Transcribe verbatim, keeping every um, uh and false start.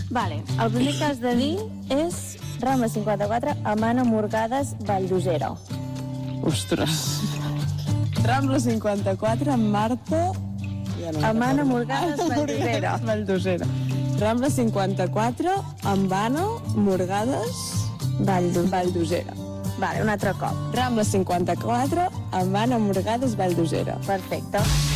Vale, el primer que has de dir és Rambla cinquanta-quatre, Amana Morgades, Valldosera. Ostres. Rambla cinquanta-quatre, Marta... Ja no Amana Morgades, Valldosera. Valldosera. Rambla cinquanta-quatre, Ambana Morgades, Valldosera. Vale, un altre cop. Rambla cinquanta-quatre, Ambana Morgades, Valldosera. Perfecte.